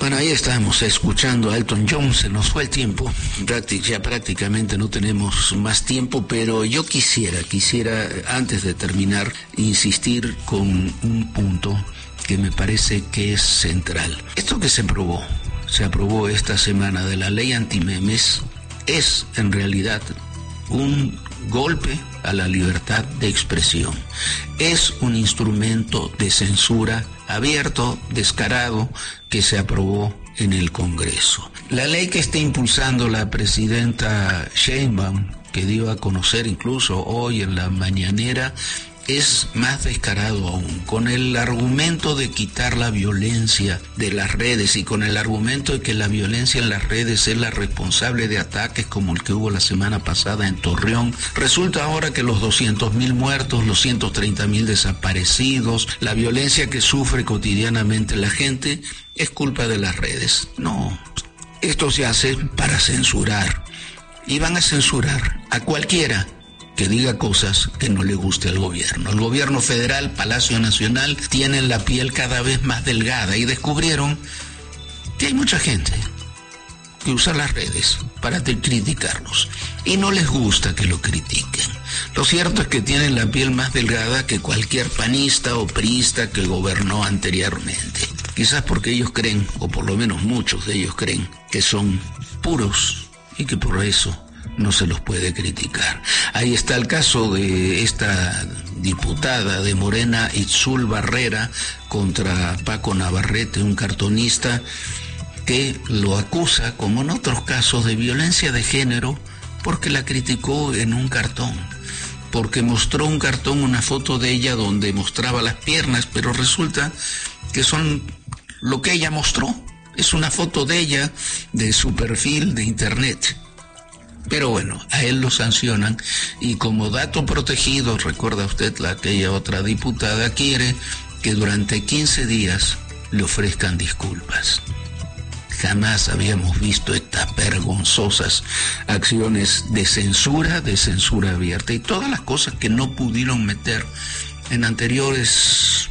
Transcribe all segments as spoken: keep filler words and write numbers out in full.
Bueno, ahí estamos escuchando a Elton John. Se nos fue el tiempo, ya prácticamente no tenemos más tiempo, pero yo quisiera, quisiera antes de terminar, insistir con un punto que me parece que es central. Esto que se aprobó, se aprobó esta semana de la ley antimemes, es en realidad un golpe a la libertad de expresión. Es un instrumento de censura abierto, descarado, que se aprobó en el Congreso. La ley que está impulsando la presidenta Sheinbaum, que dio a conocer incluso hoy en la mañanera, es más descarado aún, con el argumento de quitar la violencia de las redes y con el argumento de que la violencia en las redes es la responsable de ataques como el que hubo la semana pasada en Torreón. Resulta ahora que los doscientos mil muertos, los ciento treinta mil desaparecidos, la violencia que sufre cotidianamente la gente es culpa de las redes. No, esto se hace para censurar y van a censurar a cualquiera que diga cosas que no le guste al gobierno. El gobierno federal, Palacio Nacional, tienen la piel cada vez más delgada y descubrieron que hay mucha gente que usa las redes para criticarnos y no les gusta que lo critiquen. Lo cierto es que tienen la piel más delgada que cualquier panista o priista que gobernó anteriormente. Quizás porque ellos creen, o por lo menos muchos de ellos creen, que son puros y que por eso no se los puede criticar. Ahí está el caso de esta diputada de Morena, Itzul Barrera, contra Paco Navarrete, un cartonista que lo acusa, como en otros casos, de violencia de género porque la criticó en un cartón, porque mostró un cartón, una foto de ella donde mostraba las piernas, pero resulta que son lo que ella mostró. Es una foto de ella, de su perfil de internet. Pero bueno, a él lo sancionan y como dato protegido, recuerda usted, la aquella otra diputada quiere que durante quince días le ofrezcan disculpas. Jamás habíamos visto estas vergonzosas acciones de censura, de censura abierta y todas las cosas que no pudieron meter en anteriores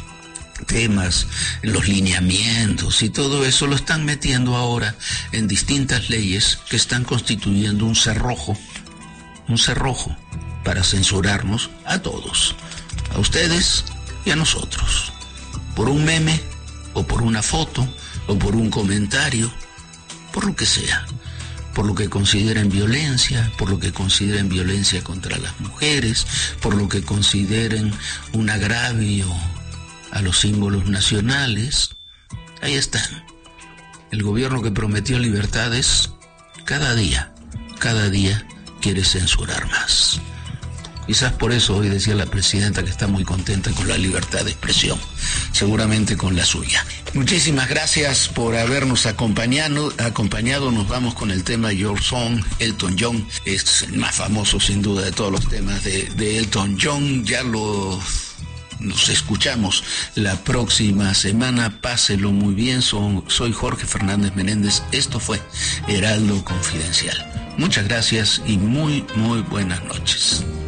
temas, los lineamientos y todo eso lo están metiendo ahora en distintas leyes que están constituyendo un cerrojo, un cerrojo para censurarnos a todos, a ustedes y a nosotros, por un meme o por una foto o por un comentario, por lo que sea, por lo que consideren violencia, por lo que consideren violencia contra las mujeres, por lo que consideren un agravio a los símbolos nacionales. Ahí están. El gobierno que prometió libertades, cada día, cada día quiere censurar más. Quizás por eso hoy decía la presidenta que está muy contenta con la libertad de expresión, seguramente con la suya. Muchísimas gracias por habernos acompañado. acompañado. Nos vamos con el tema Your Song, Elton John. Es el más famoso sin duda de todos los temas de, de Elton John. Ya lo... Nos escuchamos la próxima semana. Páselo muy bien. Soy Jorge Fernández Menéndez. Esto fue Heraldo Confidencial. Muchas gracias y muy, muy buenas noches.